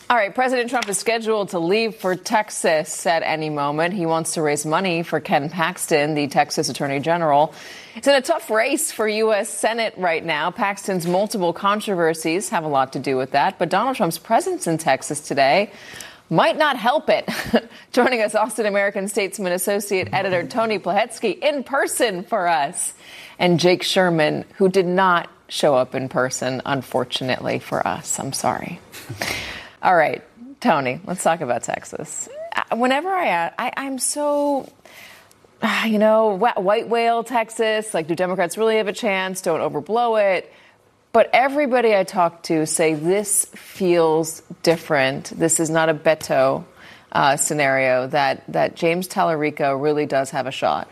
All right, President Trump is scheduled to leave for Texas at any moment. He wants to raise money for Ken Paxton, the Texas Attorney General. It's in a tough race for U.S. Senate right now. Paxton's multiple controversies have a lot to do with that. But Donald Trump's presence in Texas today might not help it. Joining us, Austin American-Statesman Associate Editor Tony Plahetsky in person for us. And Jake Sherman, who did not show up in person, unfortunately for us. I'm sorry. All right, Tony, let's talk about Texas. Whenever I'm so, white whale Texas, like, do Democrats really have a chance? Don't overblow it. But everybody I talk to say this feels different. This is not a Beto scenario, that James Tallarico really does have a shot.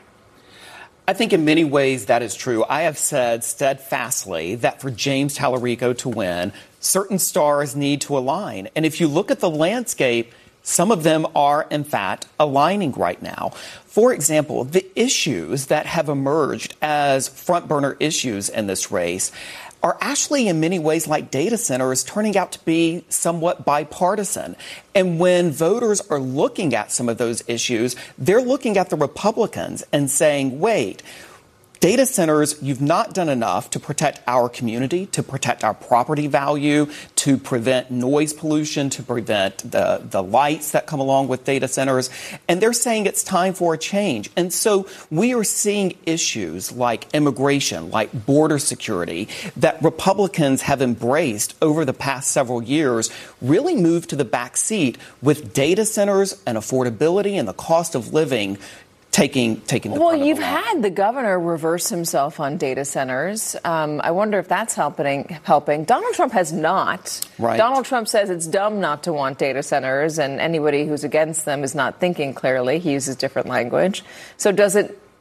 I think in many ways that is true. I have said steadfastly that for James Tallarico to win, certain stars need to align. And if you look at the landscape, some of them are, in fact, aligning right now. For example, the issues that have emerged as front burner issues in this race are actually in many ways, like data centers, turning out to be somewhat bipartisan. And when voters are looking at some of those issues, they're looking at the Republicans and saying, wait, data centers, you've not done enough to protect our community, to protect our property value, to prevent noise pollution, to prevent the lights that come along with data centers. And they're saying it's time for a change. And so we are seeing issues like immigration, like border security, that Republicans have embraced over the past several years, really move to the back seat with data centers and affordability and the cost of living taking the Well, you've had the governor reverse himself on data centers. I wonder if that's helping. Donald Trump has not. Right. Donald Trump says it's dumb not to want data centers, and anybody who's against them is not thinking clearly. He uses different language. So does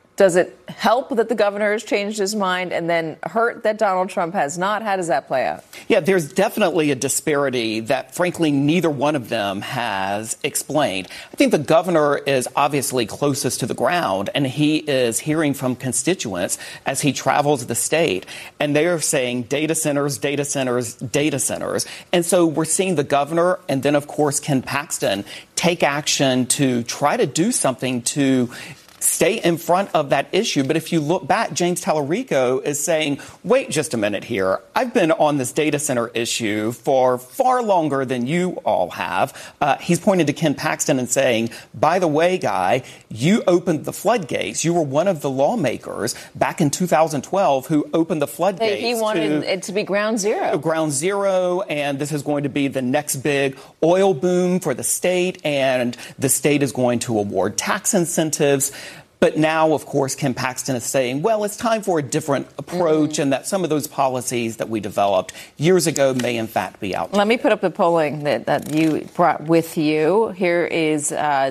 it help that the governor has changed his mind and then hurt that Donald Trump has not? How does that play out? Yeah, there's definitely a disparity that, frankly, neither one of them has explained. I think the governor is obviously closest to the ground, and he is hearing from constituents as he travels the state. And they are saying data centers, data centers, data centers. And so we're seeing the governor and then, of course, Ken Paxton take action to try to do something to stay in front of that issue. But if you look back, James Tallarico is saying, wait just a minute here. I've been on this data center issue for far longer than you all have. He's pointed to Ken Paxton and saying, by the way, guy, you opened the floodgates. You were one of the lawmakers back in 2012 who opened the floodgates. He wanted it to be ground zero. Ground zero, and this is going to be the next big oil boom for the state, and the state is going to award tax incentives. But now, of course, Ken Paxton is saying, well, it's time for a different approach and that some of those policies that we developed years ago may, in fact, be out. Let me put up the polling that you brought with you. Here is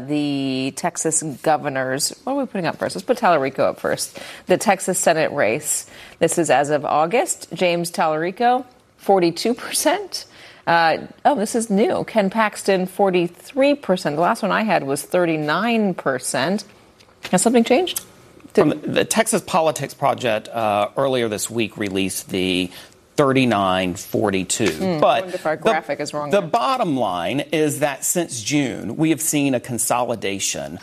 the Texas governors. What are we putting up first? Let's put Tallarico up first. The Texas Senate race. This is as of August. James Tallarico, 42%. This is new. Ken Paxton, 43%. The last one I had was 39%. Has something changed? From the Texas Politics Project earlier this week released the 39-42. But I wonder if our graphic is wrong. The bottom line is that since June, we have seen a consolidation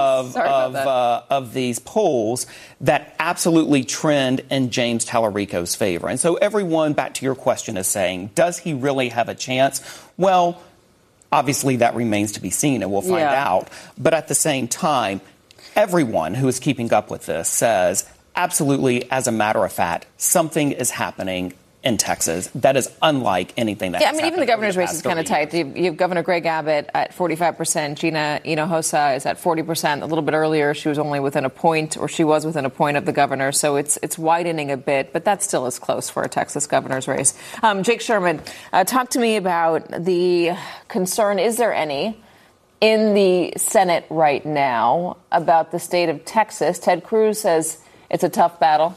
of these polls that absolutely trend in James Tallarico's favor. And so everyone, back to your question, is saying, does he really have a chance? Well, obviously that remains to be seen, and we'll find out. But at the same time, everyone who is keeping up with this says, absolutely, as a matter of fact, something is happening in Texas that is unlike anything that has happened. Even the governor's race is kind of tight. You have Governor Greg Abbott at 45%. Gina Hinojosa is at 40%. A little bit earlier, she was only within a point, or she was within a point of the governor. So it's widening a bit, but that still is close for a Texas governor's race. Jake Sherman, talk to me about the concern. Is there any in the Senate right now about the state of Texas? Ted Cruz says it's a tough battle.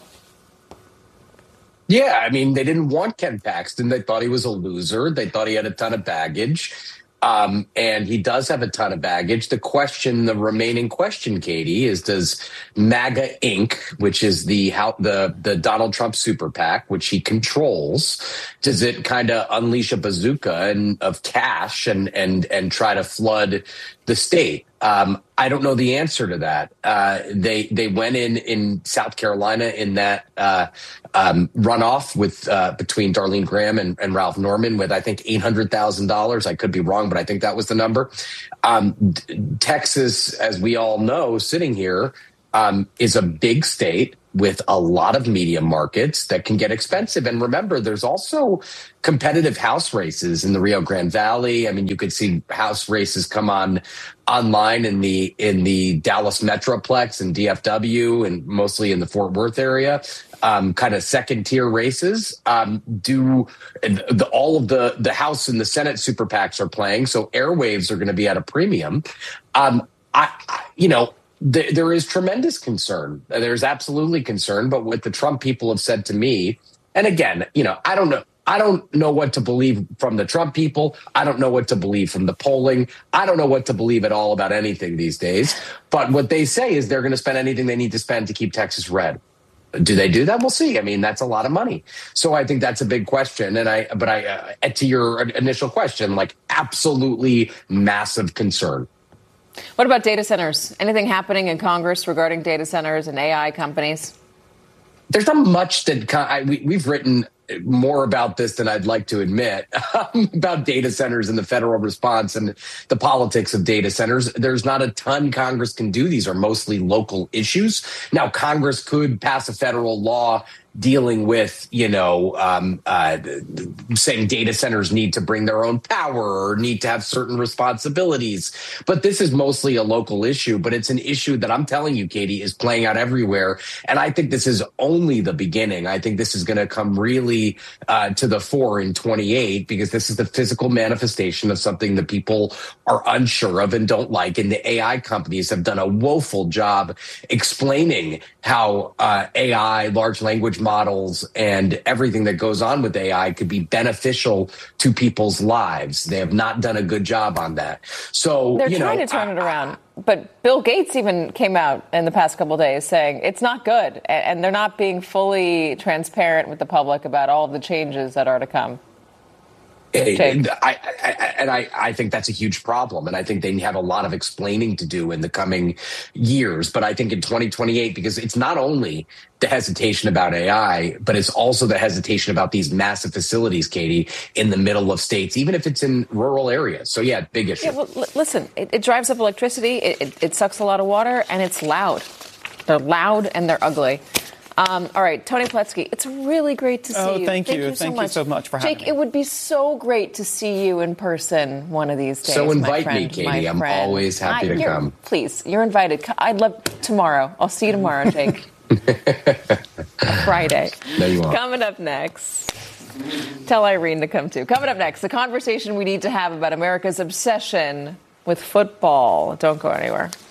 Yeah, I mean, they didn't want Ken Paxton. They thought he was a loser. They thought he had a ton of baggage. And he does have a ton of baggage. The remaining question, Katie, is does MAGA Inc., which is the Donald Trump super PAC, which he controls, does it kind of unleash a bazooka of cash and try to flood the state? I don't know the answer to that. They went in South Carolina in that runoff with between Darlene Graham and Ralph Norman with, I think, $800,000. I could be wrong, but I think that was the number. Texas, as we all know, sitting here, is a big state with a lot of media markets that can get expensive. And remember, there's also competitive House races in the Rio Grande Valley. I mean, you could see House races come online in the Dallas Metroplex and DFW and mostly in the Fort Worth area. Kind of second tier races. All of the House and the Senate super PACs are playing, so airwaves are going to be at a premium. There is tremendous concern. There's absolutely concern. But what the Trump people have said to me, and again, I don't know. I don't know what to believe from the Trump people. I don't know what to believe from the polling. I don't know what to believe at all about anything these days. But what they say is they're going to spend anything they need to spend to keep Texas red. Do they do that? We'll see. I mean, that's a lot of money. So I think that's a big question. But to your initial question, absolutely massive concern. What about data centers? Anything happening in Congress regarding data centers and AI companies? There's not much that we've written more about this than I'd like to admit about data centers and the federal response and the politics of data centers. There's not a ton Congress can do. These are mostly local issues. Now, Congress could pass a federal law dealing with, saying data centers need to bring their own power or need to have certain responsibilities. But this is mostly a local issue, but it's an issue that I'm telling you, Katie, is playing out everywhere. And I think this is only the beginning. I think this is going to come really to the fore in 28, because this is the physical manifestation of something that people are unsure of and don't like. And the AI companies have done a woeful job explaining how AI, large language models, and everything that goes on with AI could be beneficial to people's lives. They have not done a good job on that. So they're trying to turn it around. But Bill Gates even came out in the past couple of days saying it's not good, and they're not being fully transparent with the public about all of the changes that are to come. I think that's a huge problem. And I think they have a lot of explaining to do in the coming years. But I think in 2028, because it's not only the hesitation about AI, but it's also the hesitation about these massive facilities, Katie, in the middle of states, even if it's in rural areas. So, yeah, big issue. Yeah, well, listen, it drives up electricity. It sucks a lot of water, and it's loud. They're loud and they're ugly. All right, Tony Pletsky, it's really great to see you. Thank you so much for having me. Jake, it would be so great to see you in person one of these days. So invite me, Katie. I'm always happy to come. Please, you're invited. I'd love tomorrow. I'll see you tomorrow, Jake. Friday. There you are. Coming up next. Tell Irene to come too. Coming up next, the conversation we need to have about America's obsession with football. Don't go anywhere.